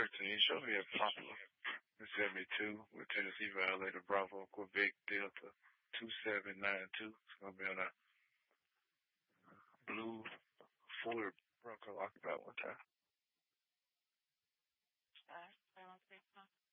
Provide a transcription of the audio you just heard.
13. Show me a Papa. It's 72 with Tennessee Violator Bravo Quebec Delta 2792. It's going to be on a blue Ford Bronco occupied one time. Alright,